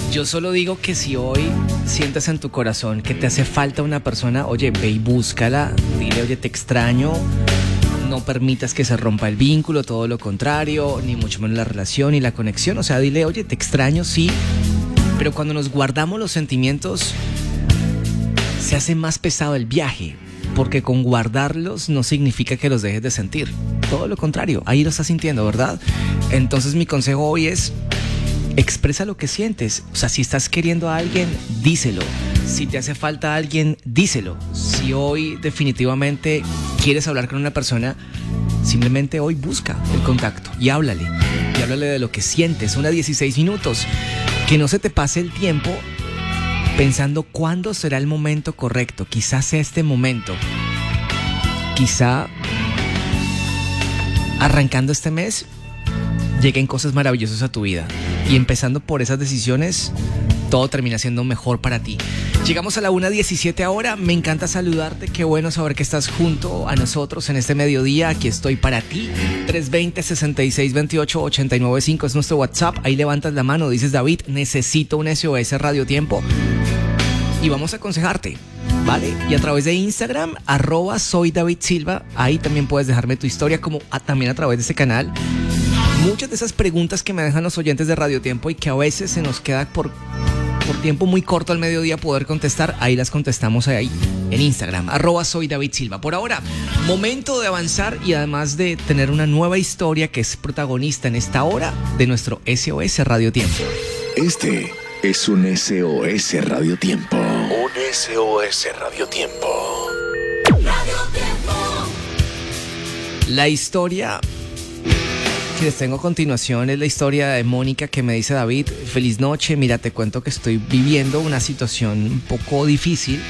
Yo solo digo que si hoy sientes en tu corazón que te hace falta una persona, oye, ve y búscala, dile, oye, te extraño, no permitas que se rompa el vínculo, todo lo contrario, ni mucho menos la relación y la conexión. O sea, dile, oye, te extraño, sí, pero cuando nos guardamos los sentimientos, se hace más pesado el viaje, porque con guardarlos no significa que los dejes de sentir. Todo lo contrario, ahí lo estás sintiendo, ¿verdad? Entonces mi consejo hoy es: expresa lo que sientes. O sea, si estás queriendo a alguien, díselo. Si te hace falta a alguien, díselo. Si hoy definitivamente quieres hablar con una persona, simplemente hoy busca el contacto y háblale. Y háblale de lo que sientes. 16 minutos. Que no se te pase el tiempo pensando cuándo será el momento correcto. Quizás sea este momento. Quizá arrancando este mes lleguen cosas maravillosas a tu vida. Y empezando por esas decisiones, todo termina siendo mejor para ti. Llegamos a la 1:17 ahora. Me encanta saludarte. Qué bueno saber que estás junto a nosotros en este mediodía. Aquí estoy para ti. 320-6628-895 es nuestro WhatsApp. Ahí levantas la mano, dices: David, necesito un SOS Radio Tiempo. Y vamos a aconsejarte, ¿vale? Y a través de Instagram, @soydavidsilva. Ahí también puedes dejarme tu historia, como también a través de ese canal. Muchas de esas preguntas que me dejan los oyentes de Radio Tiempo y que a veces se nos queda por tiempo muy corto al mediodía poder contestar, ahí las contestamos ahí en Instagram, @soydavidsilva. Por ahora, momento de avanzar y además de tener una nueva historia que es protagonista en esta hora de nuestro SOS Radio Tiempo. Este es un SOS Radio Tiempo. Un SOS Radio Tiempo. La historia que les tengo a continuación es la historia de Mónica, que me dice: David, feliz noche, mira, te cuento que estoy viviendo una situación un poco difícil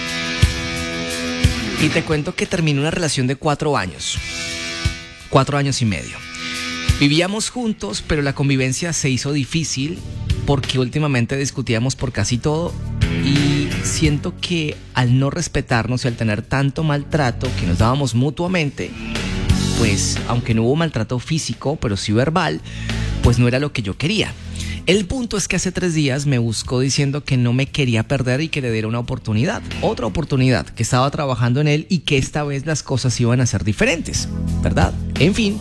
y te cuento que terminé una relación de 4 años, 4 años y medio. Vivíamos juntos, pero la convivencia se hizo difícil porque últimamente discutíamos por casi todo y siento que al no respetarnos y al tener tanto maltrato que nos dábamos mutuamente, pues aunque no hubo maltrato físico, pero sí verbal, pues no era lo que yo quería. El punto es que hace 3 días me buscó diciendo que no me quería perder y que le diera una oportunidad, otra oportunidad, que estaba trabajando en él y que esta vez las cosas iban a ser diferentes, ¿verdad? En fin,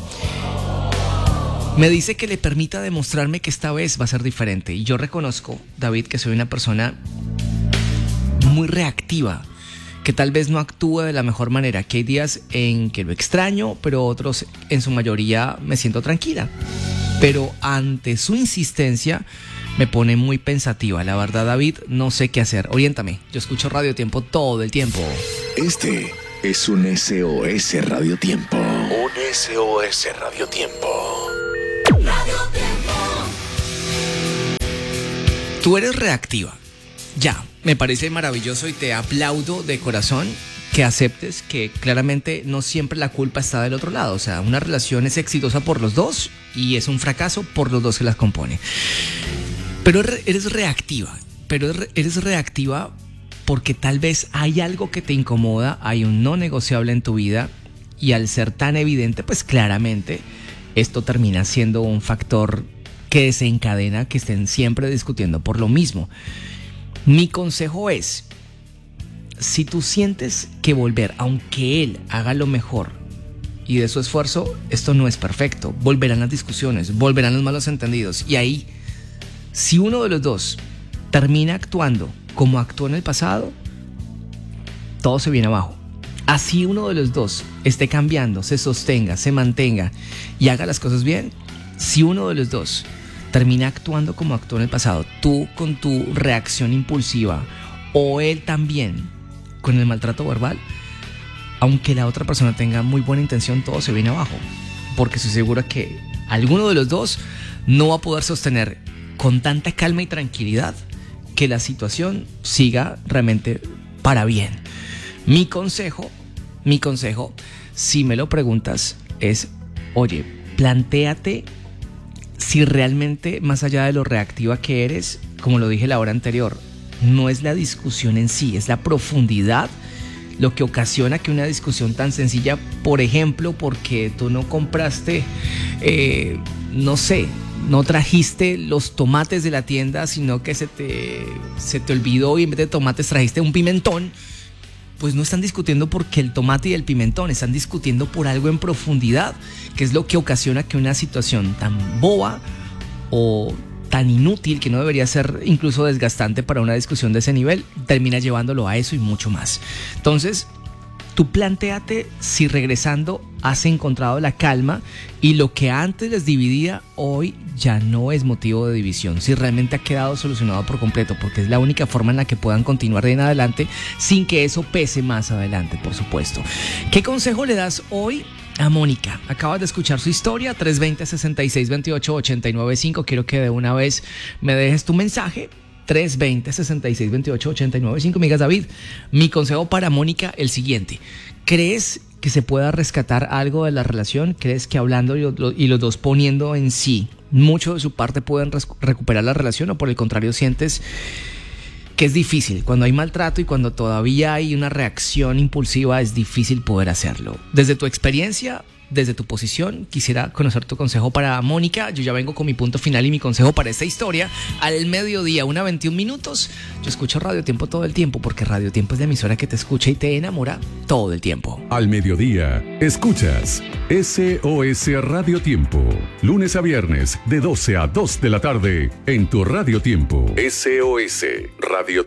me dice que le permita demostrarme que esta vez va a ser diferente. Y yo reconozco, David, que soy una persona muy reactiva, que tal vez no actúa de la mejor manera, que hay días en que lo extraño, pero otros, en su mayoría, me siento tranquila. Pero ante su insistencia me pone muy pensativa. La verdad, David, no sé qué hacer. Oriéntame, yo escucho Radio Tiempo todo el tiempo. Este es un SOS Radio Tiempo. Un SOS Radio Tiempo. Tú eres reactiva. Ya, me parece maravilloso y te aplaudo de corazón que aceptes que claramente no siempre la culpa está del otro lado. O sea, una relación es exitosa por los dos y es un fracaso por los dos que las compone. Pero eres reactiva. Pero eres reactiva porque tal vez hay algo que te incomoda, hay un no negociable en tu vida y al ser tan evidente, pues claramente esto termina siendo un factor que desencadena que estén siempre discutiendo por lo mismo. Mi consejo es: si tú sientes que volver, aunque él haga lo mejor y de su esfuerzo, esto no es perfecto, volverán las discusiones, volverán los malos entendidos. Y ahí, si uno de los dos termina actuando como actuó en el pasado, todo se viene abajo. Así uno de los dos esté cambiando, se sostenga, se mantenga y haga las cosas bien, si uno de los dos termina actuando como actuó en el pasado, tú con tu reacción impulsiva o él también con el maltrato verbal, aunque la otra persona tenga muy buena intención, todo se viene abajo, porque estoy segura que alguno de los dos no va a poder sostener con tanta calma y tranquilidad que la situación siga realmente para bien. Mi consejo, si me lo preguntas, es: oye, plantéate si realmente, más allá de lo reactiva que eres, como lo dije la hora anterior, no es la discusión en sí, es la profundidad lo que ocasiona que una discusión tan sencilla, por ejemplo, porque tú no compraste, no sé, no trajiste los tomates de la tienda, sino que se te olvidó y en vez de tomates trajiste un pimentón, pues no están discutiendo porque el tomate y el pimentón, están discutiendo por algo en profundidad, que es lo que ocasiona que una situación tan boba o tan inútil, que no debería ser incluso desgastante para una discusión de ese nivel, termina llevándolo a eso y mucho más. Entonces, tú plantéate si regresando has encontrado la calma y lo que antes les dividía hoy ya no es motivo de división, si realmente ha quedado solucionado por completo, porque es la única forma en la que puedan continuar de en adelante sin que eso pese más adelante, por supuesto. ¿Qué consejo le das hoy a Mónica? Acabas de escuchar su historia, 320-6628-895. Quiero que de una vez me dejes tu mensaje. 320-6628-895. Me digas, David, mi consejo para Mónica, el siguiente. ¿Crees que se pueda rescatar algo de la relación? ¿Crees que hablando y los dos poniendo en sí mucho de su parte pueden recuperar la relación? ¿O por el contrario sientes que es difícil? Cuando hay maltrato y cuando todavía hay una reacción impulsiva, es difícil poder hacerlo. Desde tu experiencia, desde tu posición, quisiera conocer tu consejo para Mónica. Yo ya vengo con mi punto final y mi consejo para esta historia. Al mediodía, 1:21. Yo escucho Radio Tiempo todo el tiempo, porque Radio Tiempo es la emisora que te escucha y te enamora todo el tiempo. Al mediodía, escuchas SOS Radio Tiempo. Lunes a viernes, de 12 a 2 de la tarde, en tu Radio Tiempo. SOS Radio